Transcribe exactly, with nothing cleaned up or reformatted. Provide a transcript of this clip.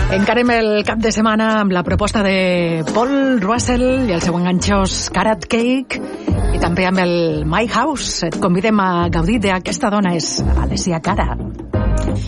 Encarem el cap de setmana amb la proposta de Paul Russell i el seu enganxós Carrot Cake i també amb el My House. Et convidem a gaudir d'aquesta dona, és Alessia Cara.